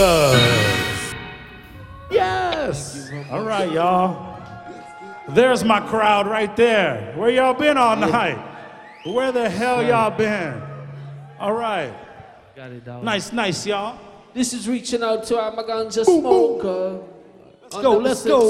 Yes. All right, y'all. There's my crowd right there. Where y'all been all night? Where the hell y'all been? All right. Got it, dog. Nice, y'all. This is reaching out to our Maganja smoker. Let's go.